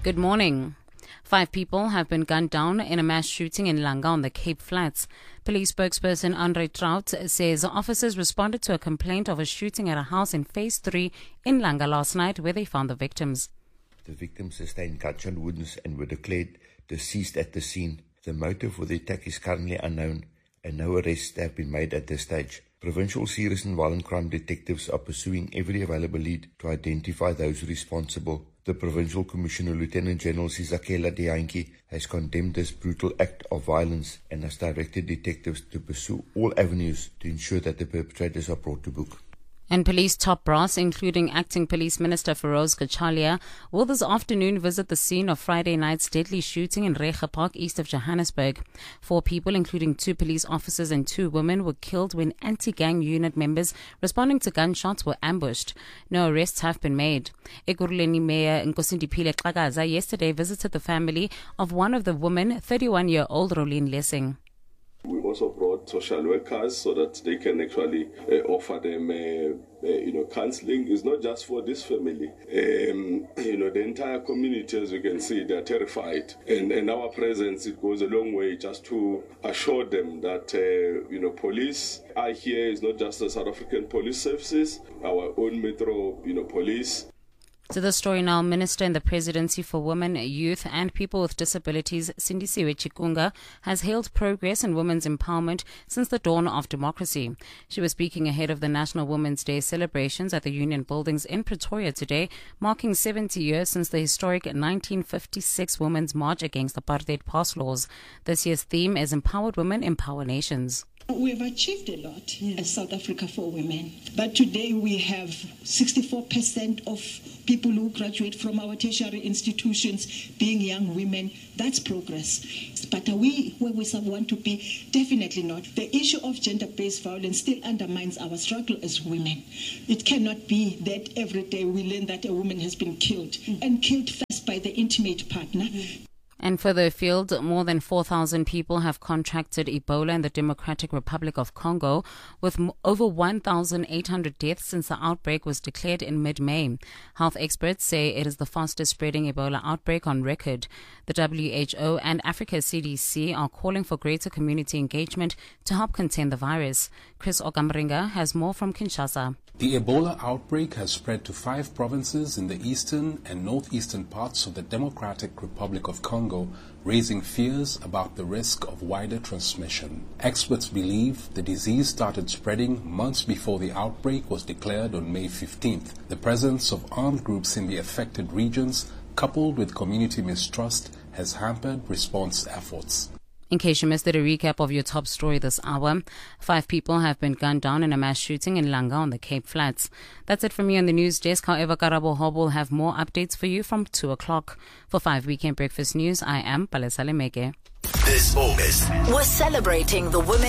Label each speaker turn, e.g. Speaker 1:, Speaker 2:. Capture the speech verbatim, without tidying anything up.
Speaker 1: Good morning. Five people have been gunned down in a mass shooting in Langa on the Cape Flats. Police spokesperson Andre Trout says officers responded to a complaint of a shooting at a house in Phase three in Langa last night where they found the victims.
Speaker 2: The victims sustained gunshot wounds and were declared deceased at the scene. The motive for the attack is currently unknown and no arrests have been made at this stage. Provincial Serious and Violent Crime detectives are pursuing every available lead to identify those responsible. The Provincial Commissioner, Lieutenant General Sizakela Dianki, has condemned this brutal act of violence and has directed detectives to pursue all avenues to ensure that the perpetrators are brought to book.
Speaker 1: And police top brass, including Acting Police Minister Feroz Kachalia, will this afternoon visit the scene of Friday night's deadly shooting in Rega Park, east of Johannesburg. Four people, including two police officers and two women, were killed when anti-gang unit members responding to gunshots were ambushed. No arrests have been made. Ekurhuleni Mayor Nkosindipile Xhakaza yesterday visited the family of one of the women, thirty-one-year-old Rolene Lessing.
Speaker 3: We also brought social workers so that they can actually uh, offer them, uh, uh, you know, counseling. It's not just for this family. Um, you know, the entire community, as you can see, they're terrified. And, and our presence, it goes a long way just to assure them that, uh, you know, police are here. It's not just the South African Police Services, our own Metro, you know, police.
Speaker 1: To the story now, Minister in the Presidency for Women, Youth and People with Disabilities, Sindisiwe Chikunga, has hailed progress in women's empowerment since the dawn of democracy. She was speaking ahead of the National Women's Day celebrations at the Union Buildings in Pretoria today, marking seventy years since the historic nineteen fifty-six Women's March against apartheid pass laws. This year's theme is Empowered Women, Empower Nations.
Speaker 4: We've achieved a lot yeah. as South Africa for women. But today we have sixty-four percent of people who graduate from our tertiary institutions being young women. That's progress. But are we where we want to be? Definitely not. The issue of gender-based violence still undermines our struggle as women. It cannot be that every day we learn that a woman has been killed mm-hmm. and killed first by the intimate partner. Mm-hmm.
Speaker 1: And further afield, more than four thousand people have contracted Ebola in the Democratic Republic of Congo, with over one thousand eight hundred deaths since the outbreak was declared in mid-May. Health experts say it is the fastest spreading Ebola outbreak on record. The W H O and Africa C D C are calling for greater community engagement to help contain the virus. Chris Okamringa has more from Kinshasa.
Speaker 5: The Ebola outbreak has spread to five provinces in the eastern and northeastern parts of the Democratic Republic of Congo, raising fears about the risk of wider transmission. Experts believe the disease started spreading months before the outbreak was declared on May fifteenth. The presence of armed groups in the affected regions, coupled with community mistrust, has hampered response efforts.
Speaker 1: In case you missed it, a recap of your top story this hour. Five people have been gunned down in a mass shooting in Langa on the Cape Flats. That's it from me on the news desk. However, Karabo Hob will have more updates for you from two o'clock. For five Weekend Breakfast News, I am Palesa Lemeke.
Speaker 6: This August,
Speaker 7: we're celebrating the women